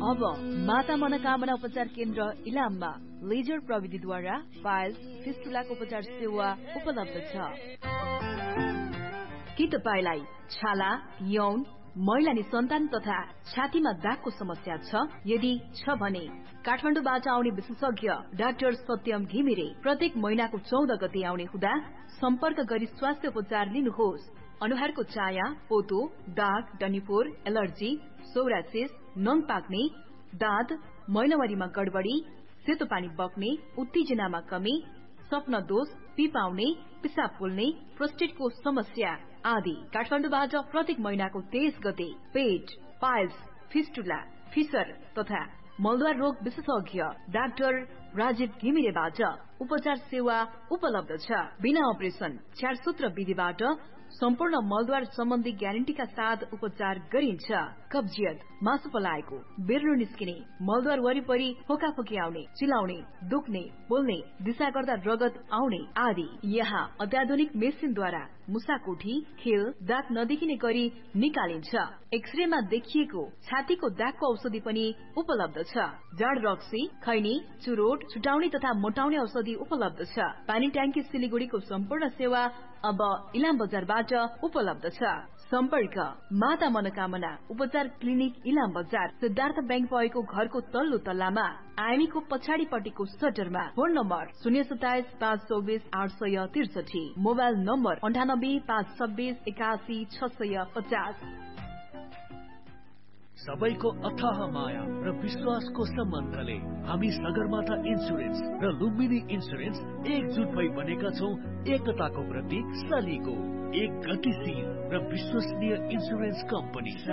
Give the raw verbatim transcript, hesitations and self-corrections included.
अब माता मनोकामना उपचार केन्द्र इलाममा लेजर प्रविधिद्वारा पाइल्स फिस्टुलाको उपचार सेवा उपलब्ध छ। के तपाईलाई छाला, यौन, महिला निसन्तान तथा छातीमा दागको समस्या छ? यदि छ भने काठमाडौँबाट आउने विशेषज्ञ डाक्टर सत्यम घिमिरे प्रत्येक महिनाको चौध गते आउने हुँदा सम्पर्क गरी स्वास्थ्य उपचार लिनुहोस्। अनुहारको चाया, पोतो, दाग, डन्डीफोर, एलर्जी, सोरासिस, नङ पाक्ने, दाँत, महिनावारीमा गडबडी, सेतो पानी बग्ने, उत्तेजनामा कमी, सपना दोष, पिपाउने, पिसाब पोल्ने, प्रोस्टेटको समस्या आदि काठमाडौँबाट प्रत्येक महिनाको तेइस गते पेट, पाइल्स, फिस्टुला, फिसर तथा मलद्वार रोग विशेषज्ञ डाक्टर राजीव घिमिरेबाट उपचार सेवा उपलब्ध छ। बिना अपरेशन छ्यारसूत्र विधिबाट सम्पूर्ण मलद्वार सम्बन्धी ग्यारेन्टीका साथ उपचार गरिन्छ। कब्जियत, मासु पलाएको, बेर्लो निस्किने, मलद्वार वरिपरि फोकाफोकी आउने, चिलाउने, दुख्ने, बोल्ने, दिशा गर्दा रगत आउने आदि यहाँ अत्याधुनिक मेसिनद्वारा मुसाकोठी, खेल, दाग नदेखिने गरी निकालिन्छ। एक्सरेमा देखिएको छातीको दागको औषधि पनि उपलब्ध छ। जाड रक्सी, खैनी, चुरोट, छुटाउने तथा मोटाउने औषधि उपलब्ध छ। पानी ट्याङ्की सिलिगुडीको सम्पूर्ण सेवा अब इलाम बजारबाट उपलब्ध छ। सम्पर्क माता मनोकामना उपचार क्लिनिक इलाम बजार, सिद्धार्थ बैंक भएको घरको तल्लो तल्लामा, आइमीको पछाडिपट्टिको सटरमा। फोन नम्बर शून्य सताइस पाँच चौबिस आठ सय त्रिसठी, मोबाइल नम्बर अन्ठानब्बे पाँच छब्बिस एकासी छ सय पचास। सबैको अथाह माया र विश्वासको सम्बन्धले हामी सगरमाथा इन्सुरेन्स र लुम्बिनी इन्सुरेन्स एकजुट भई बनेका छौं एकताको प्रतीक सलीको, एक गतिशील र विश्वसनीय इन्सुरेन्स कम्पनी।